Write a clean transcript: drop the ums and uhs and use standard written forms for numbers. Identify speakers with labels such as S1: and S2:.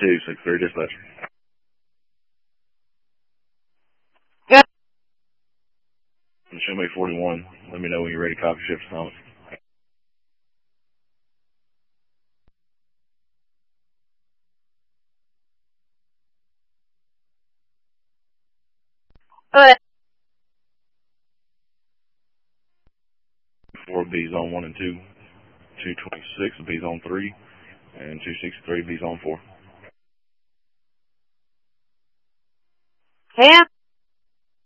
S1: 263 dispatch.
S2: Yeah.
S1: Show me 41. Let me know when you're ready to copy shift assignment.
S2: Alright.
S1: 4B zone 1 and 2. 226 B zone 3. And 263 B zone 4.
S2: Yeah.